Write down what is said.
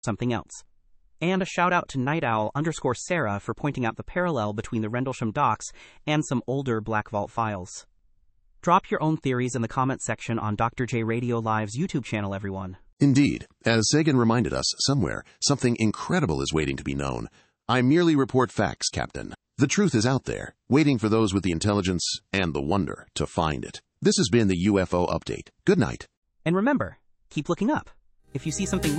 something else. And a shout out to Night Owl_Sarah for pointing out the parallel between the Rendlesham docks and some older Black Vault files. Drop your own theories in the comment section on Dr. J Radio Live's YouTube channel, everyone. Indeed, as Sagan reminded us, somewhere, something incredible is waiting to be known. I merely report facts, Captain. The truth is out there, waiting for those with the intelligence and the wonder to find it. This has been the UFO Update. Good night. And remember, keep looking up. If you see something